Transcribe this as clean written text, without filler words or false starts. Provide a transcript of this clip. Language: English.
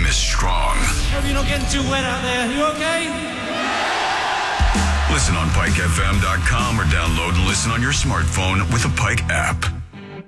is strong. Hope you're not getting too wet out there. You okay? Listen on PikeFM.com or download and listen on your smartphone with the Pike app.